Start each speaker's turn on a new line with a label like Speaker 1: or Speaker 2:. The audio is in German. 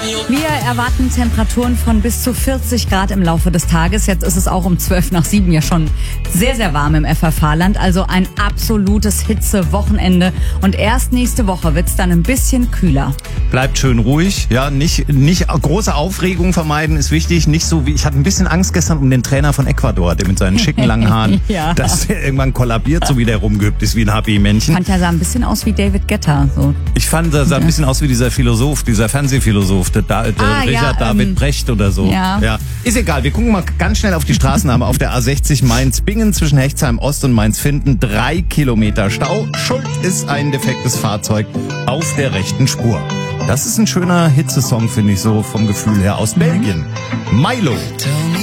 Speaker 1: Wir erwarten Temperaturen von bis zu 40 Grad im Laufe des Tages. Jetzt ist es auch um 6:12 ja schon sehr, sehr warm im FFH-Land. Also ein absolutes Hitze-Wochenende. Und erst nächste Woche wird's dann ein bisschen kühler.
Speaker 2: Bleibt schön ruhig, ja, nicht große Aufregung vermeiden ist wichtig, nicht so wie, ich hatte ein bisschen Angst gestern um den Trainer von Ecuador, der mit seinen schicken langen Haaren,
Speaker 1: Ja.
Speaker 2: dass der irgendwann kollabiert, so wie der rumgehüpft ist wie ein Happy-Männchen.
Speaker 1: Ich fand, er sah ein bisschen aus wie David Guetta. So.
Speaker 2: Ich fand, er sah ein bisschen aus wie dieser Philosoph, dieser Fernsehphilosoph, der Richard David Brecht oder so.
Speaker 1: Ja.
Speaker 2: Ist egal, wir gucken mal ganz schnell auf die Straßennamen. Auf der A60 Mainz-Bingen zwischen Hechtsheim Ost und Mainz-Finden 3 Kilometer Stau. Schuld ist ein defektes Fahrzeug auf der rechten Spur. Das ist ein schöner Hitzesong, finde ich, so vom Gefühl her, aus Belgien. Milo.